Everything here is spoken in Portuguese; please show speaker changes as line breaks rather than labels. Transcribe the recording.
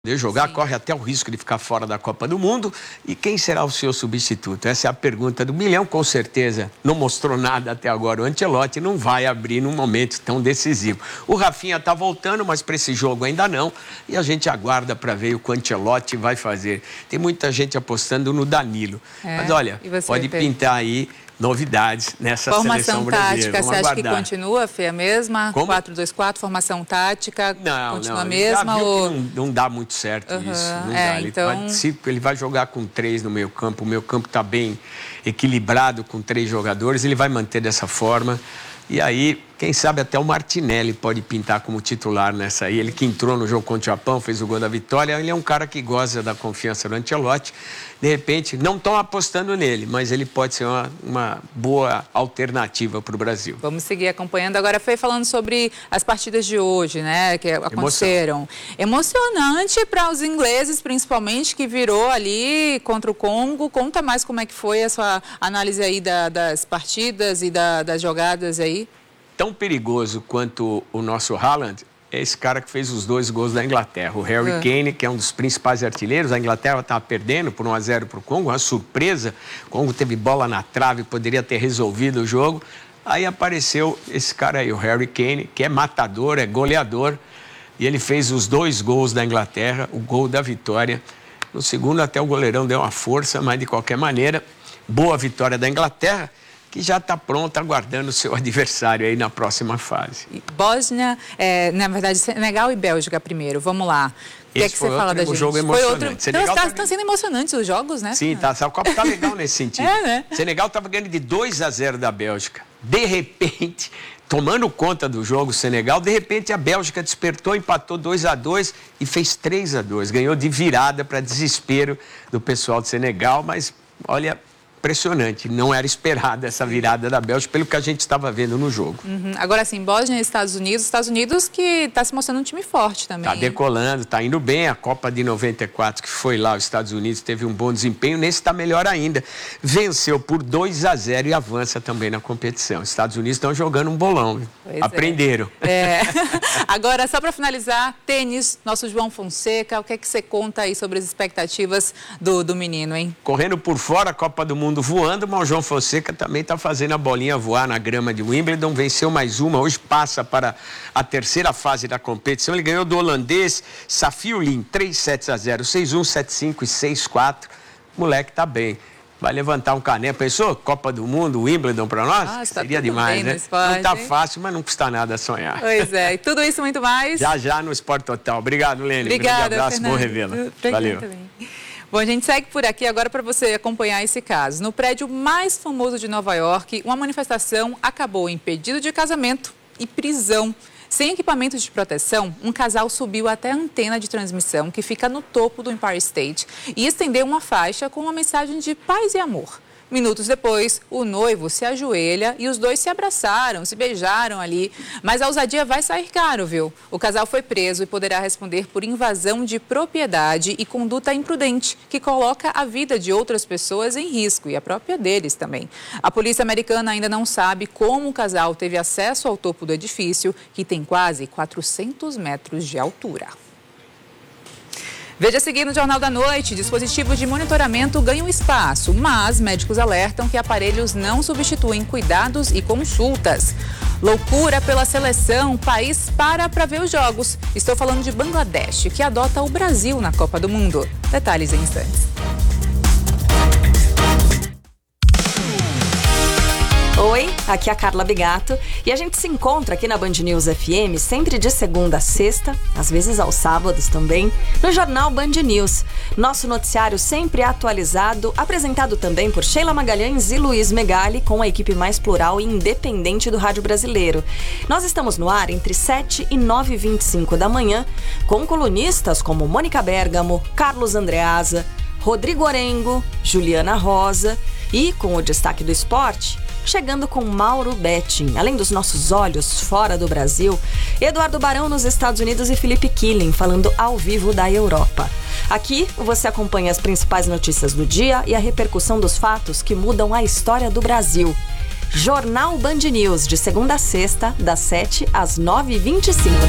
de jogar,
Sim.
corre até o risco de ficar fora da Copa do Mundo. E quem será o seu substituto? Essa é a pergunta do milhão. Com certeza não mostrou nada até agora. O Ancelotti não vai abrir num momento tão decisivo. O Rafinha está voltando, mas para esse jogo ainda não. E a gente aguarda para ver o que o Ancelotti vai fazer. Tem muita gente apostando no Danilo. Mas olha, pode pintar aí novidades nessa seleção brasileira.
Formação tática, você acha que continua, Fê, a mesma? 4-2-4, formação tática, continua a mesma?
Não dá muito certo isso. Não dá.
Então...
Ele vai jogar com 3 no meio campo. O meio campo está bem equilibrado com 3 jogadores. Ele vai manter dessa forma. E aí, quem sabe até o Martinelli pode pintar como titular nessa aí. Ele que entrou no jogo contra o Japão, fez o gol da vitória. Ele é um cara que goza da confiança do Ancelotti. De repente, não estão apostando nele, mas ele pode ser uma boa alternativa para o Brasil.
Vamos seguir acompanhando. Agora, foi falando sobre as partidas de hoje, né, que aconteceram. Emocionante para os ingleses, principalmente, que virou ali contra o Congo. Conta mais como é que foi a sua análise aí das partidas e das jogadas aí.
Tão perigoso quanto o nosso Haaland é esse cara que fez os 2 gols da Inglaterra. O Harry Kane, que é um dos principais artilheiros. A Inglaterra estava perdendo por 1-0 para o Congo, uma surpresa. O Congo teve bola na trave, poderia ter resolvido o jogo. Aí apareceu esse cara aí, o Harry Kane, que é matador, é goleador. E ele fez os 2 gols da Inglaterra, o gol da vitória. No segundo até o goleirão deu uma força, mas de qualquer maneira, boa vitória da Inglaterra, que já está pronta, aguardando o seu adversário aí na próxima fase.
Bósnia, na verdade, Senegal e Bélgica primeiro. Vamos lá. O que é que você fala da gente?
Jogo emocionante.
Estão sendo emocionantes os jogos, né?
Sim, tá. A Copa está legal nesse sentido.
Né?
Senegal estava ganhando de 2-0 da Bélgica. De repente, tomando conta do jogo, o Senegal, de repente a Bélgica despertou, empatou 2-2 e fez 3-2. Ganhou de virada para desespero do pessoal do Senegal, mas olha... impressionante, não era esperada essa virada da Bélgica pelo que a gente estava vendo no jogo.
Agora sim, Bósnia e Estados Unidos que está se mostrando um time forte também.
Está decolando, está indo bem. A Copa de 94 que foi lá, os Estados Unidos teve um bom desempenho, nesse está melhor ainda. Venceu por 2-0 e avança também na competição. Os Estados Unidos estão jogando um bolão, aprenderam.
Agora, só para finalizar, tênis, nosso João Fonseca, o que é que você conta aí sobre as expectativas do menino, hein?
Correndo por fora, a Copa do Mundo voando, mas o João Fonseca também está fazendo a bolinha voar na grama de Wimbledon, venceu mais uma, hoje passa para a terceira fase da competição. Ele ganhou do holandês Safiullin, 3-0, 6-1, 7-5 e 6-4. O moleque tá bem. Vai levantar um caneco. Pensou? Copa do Mundo, Wimbledon para nós? Seria demais, né?
Esporte,
não tá fácil, mas não custa nada sonhar.
Pois é, e tudo isso muito mais.
Já no Esporte Total. Obrigado, Lene.
Obrigada,
grande abraço,
Fernando.
bom revê-la. Valeu.
Bom, a gente segue por aqui agora para você acompanhar esse caso. No prédio mais famoso de Nova York, uma manifestação acabou em pedido de casamento e prisão. Sem equipamento de proteção, um casal subiu até a antena de transmissão que fica no topo do Empire State e estendeu uma faixa com uma mensagem de paz e amor. Minutos depois, o noivo se ajoelha e os dois se abraçaram, se beijaram ali. Mas a ousadia vai sair caro, viu? O casal foi preso e poderá responder por invasão de propriedade e conduta imprudente, que coloca a vida de outras pessoas em risco e a própria deles também. A polícia americana ainda não sabe como o casal teve acesso ao topo do edifício, que tem quase 400 metros de altura. Veja a seguir no Jornal da Noite, dispositivos de monitoramento ganham espaço, mas médicos alertam que aparelhos não substituem cuidados e consultas. Loucura pela seleção, país para ver os jogos. Estou falando de Bangladesh, que adota o Brasil na Copa do Mundo. Detalhes em instantes.
Oi, aqui é a Carla Bigato e a gente se encontra aqui na Band News FM sempre de segunda a sexta, às vezes aos sábados também, no Jornal Band News. Nosso noticiário sempre atualizado, apresentado também por Sheila Magalhães e Luiz Megali, com a equipe mais plural e independente do rádio brasileiro. Nós estamos no ar entre 7 e 9h25 da manhã, com colunistas como Mônica Bergamo, Carlos Andreasa, Rodrigo Orengo, Juliana Rosa e, com o destaque do esporte, chegando com Mauro Betting, além dos nossos olhos fora do Brasil, Eduardo Barão nos Estados Unidos e Felipe Killing falando ao vivo da Europa. Aqui você acompanha as principais notícias do dia e a repercussão dos fatos que mudam a história do Brasil. Jornal Band News, de segunda a sexta, das 7 às 9h25 da